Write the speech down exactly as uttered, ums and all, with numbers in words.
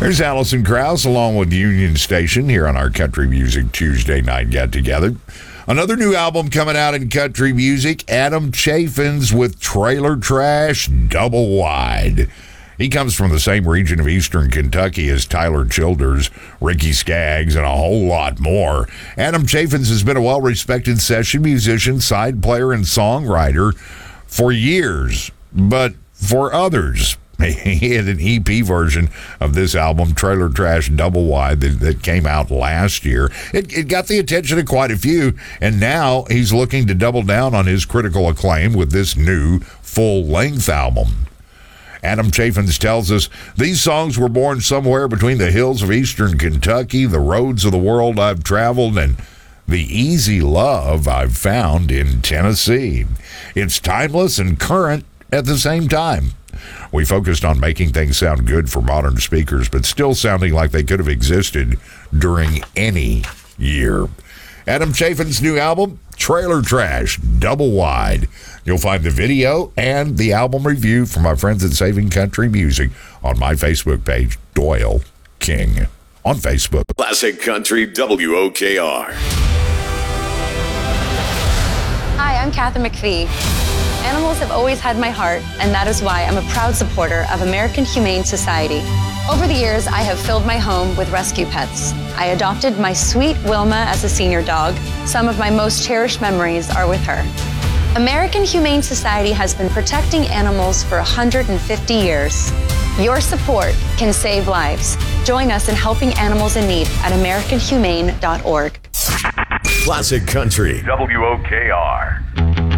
There's Allison Krauss along with Union Station here on our Country Music Tuesday night get-together. Another new album coming out in country music, Adam Chaffins with Trailer Trash Double Wide. He comes from the same region of eastern Kentucky as Tyler Childers, Ricky Skaggs, and a whole lot more. Adam Chaffins has been a well-respected session musician, side player, and songwriter for years, but for others. He had an E P version of this album, Trailer Trash Double Wide, that, that came out last year. It, it got the attention of quite a few, and now he's looking to double down on his critical acclaim with this new full-length album. Adam Chaffins tells us, these songs were born somewhere between the hills of eastern Kentucky, the roads of the world I've traveled, and the easy love I've found in Tennessee. It's timeless and current at the same time. We focused on making things sound good for modern speakers, but still sounding like they could have existed during any year. Adam Chaffins' new album, Trailer Trash Double Wide. You'll find the video and the album review from my friends at Saving Country Music on my Facebook page, Doyle King, on Facebook. Classic Country W O K R. Hi, I'm Kathy McPhee. Animals have always had my heart, and that is why I'm a proud supporter of American Humane Society. Over the years, I have filled my home with rescue pets. I adopted my sweet Wilma as a senior dog. Some of my most cherished memories are with her. American Humane Society has been protecting animals for one hundred fifty years. Your support can save lives. Join us in helping animals in need at american humane dot org. Classic Country W O K R.